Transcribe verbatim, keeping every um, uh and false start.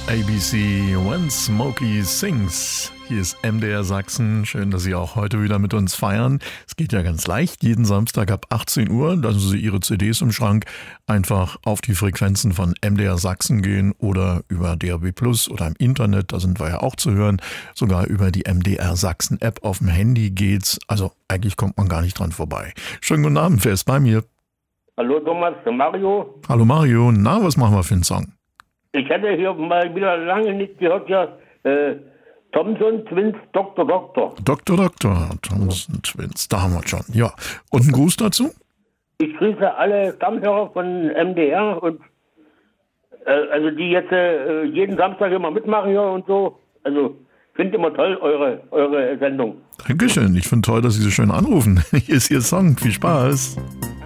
A B C When Smokey Sings. Hier ist M D R Sachsen. Schön, dass Sie auch heute wieder mit uns feiern. Es geht ja ganz leicht. Jeden Samstag ab achtzehn Uhr lassen Sie Ihre C Ds im Schrank. Einfach auf die Frequenzen von M D R Sachsen gehen oder über D A B Plus oder im Internet. Da sind wir ja auch zu hören. Sogar über die M D R Sachsen App auf dem Handy geht's. Also eigentlich kommt man gar nicht dran vorbei. Schönen guten Abend. Wer ist bei mir? Hallo Thomas, der Mario. Hallo Mario. Na, was machen wir für einen Song? Ich hätte hier mal wieder lange nicht gehört, ja, äh, Thompson Twins, Doktor Doktor. Doktor Doktor, Thompson Twins, da haben wir schon. Ja, und ein Gruß dazu? Ich grüße alle Stammhörer von M D R und äh, also die jetzt äh, jeden Samstag immer mitmachen hier und so. Also finde immer toll eure, eure Sendung. Dankeschön, ich finde toll, dass Sie so schön anrufen. Hier ist Ihr Song, viel Spaß.